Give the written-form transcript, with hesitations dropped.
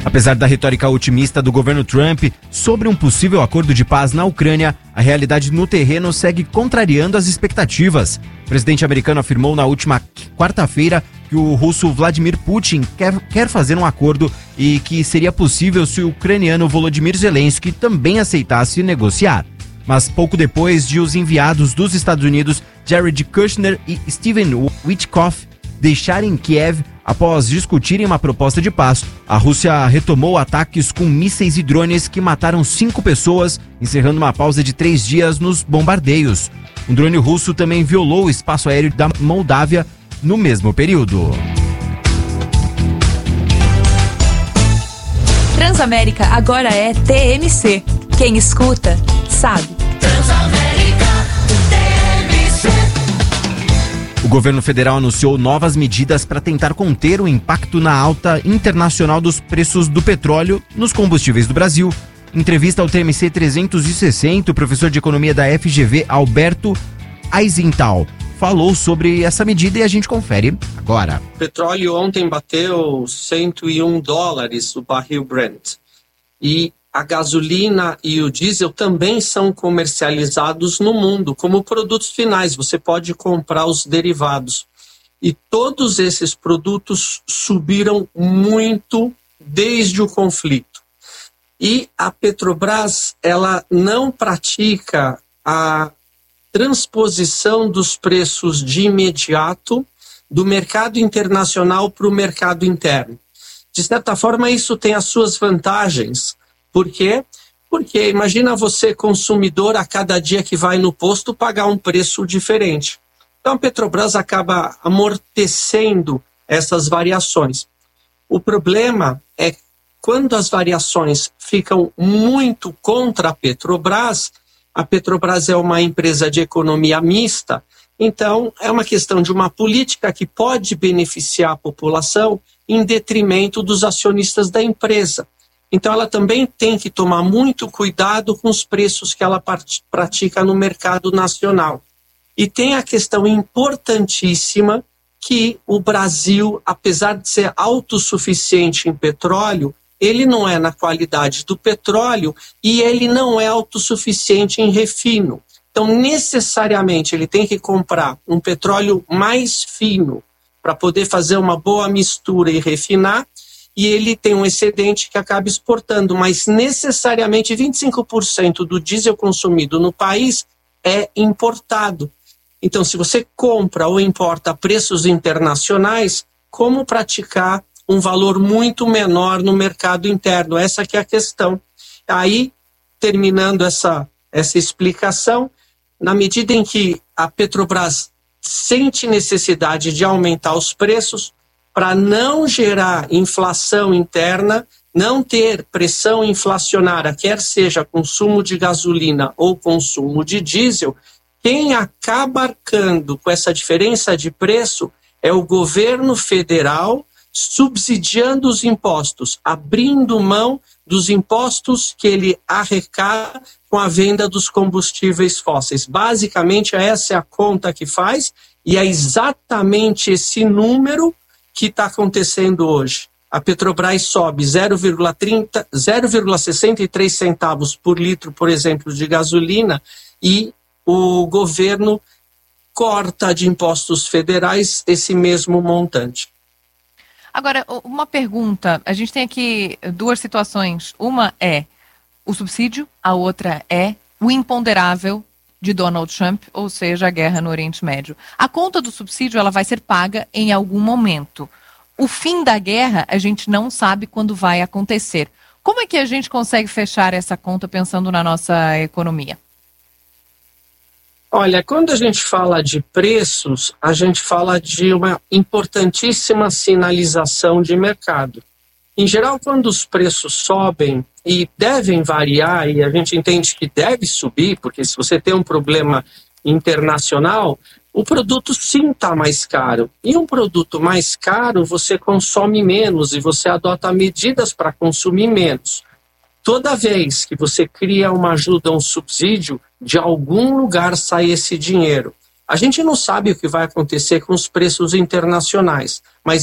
Apesar da retórica otimista do governo Trump sobre um possível acordo de paz na Ucrânia, a realidade no terreno segue contrariando as expectativas. O presidente americano afirmou na última quarta-feira que o russo Vladimir Putin quer fazer um acordo e que seria possível se o ucraniano Volodymyr Zelensky também aceitasse negociar. Mas pouco depois de os enviados dos Estados Unidos, Jared Kushner e Steven Witkoff, deixarem Kiev após discutirem uma proposta de paz, a Rússia retomou ataques com mísseis e drones que mataram 5 pessoas, encerrando uma pausa de 3 dias nos bombardeios. Um drone russo também violou o espaço aéreo da Moldávia no mesmo período. Transamérica agora é TMC. Quem escuta, sabe. Transamérica TMC. O governo federal anunciou novas medidas para tentar conter o impacto na alta internacional dos preços do petróleo nos combustíveis do Brasil. Em entrevista ao TMC 360, o professor de economia da FGV, Alberto Eisenthal, falou sobre essa medida e a gente confere agora. O petróleo ontem bateu $101 o barril Brent. E a gasolina e o diesel também são comercializados no mundo como produtos finais. Você pode comprar os derivados. E todos esses produtos subiram muito desde o conflito. E a Petrobras, ela não pratica a transposição dos preços de imediato do mercado internacional para o mercado interno. De certa forma, isso tem as suas vantagens. Por quê? Porque imagina você, consumidor, a cada dia que vai no posto, pagar um preço diferente. Então, a Petrobras acaba amortecendo essas variações. O problema é quando as variações ficam muito contra a Petrobras é uma empresa de economia mista, então é uma questão de uma política que pode beneficiar a população em detrimento dos acionistas da empresa. Então ela também tem que tomar muito cuidado com os preços que ela pratica no mercado nacional. E tem a questão importantíssima que o Brasil, apesar de ser autossuficiente em petróleo, ele não é na qualidade do petróleo e ele não é autossuficiente em refino. Então, necessariamente, ele tem que comprar um petróleo mais fino para poder fazer uma boa mistura e refinar, e ele tem um excedente que acaba exportando, mas necessariamente 25% do diesel consumido no país é importado. Então, se você compra ou importa a preços internacionais, como praticar um valor muito menor no mercado interno? Essa que é a questão. Aí, terminando essa explicação, na medida em que a Petrobras sente necessidade de aumentar os preços para não gerar inflação interna, não ter pressão inflacionária, quer seja consumo de gasolina ou consumo de diesel, quem acaba arcando com essa diferença de preço é o governo federal, subsidiando os impostos, abrindo mão dos impostos que ele arrecada com a venda dos combustíveis fósseis. Basicamente, essa é a conta que faz e é exatamente esse número que está acontecendo hoje. A Petrobras sobe 0,63 centavos por litro, por exemplo, de gasolina, e o governo corta de impostos federais esse mesmo montante. Agora, uma pergunta. A gente tem aqui duas situações. Uma é o subsídio, a outra é o imponderável de Donald Trump, ou seja, a guerra no Oriente Médio. A conta do subsídio ela vai ser paga em algum momento. O fim da guerra a gente não sabe quando vai acontecer. Como é que a gente consegue fechar essa conta pensando na nossa economia? Olha, quando a gente fala de preços, a gente fala de uma importantíssima sinalização de mercado. Em geral, quando os preços sobem e devem variar, e a gente entende que deve subir, porque se você tem um problema internacional, o produto sim está mais caro. E um produto mais caro, você consome menos e você adota medidas para consumir menos. Toda vez que você cria uma ajuda, um subsídio, de algum lugar sai esse dinheiro. A gente não sabe o que vai acontecer com os preços internacionais, mas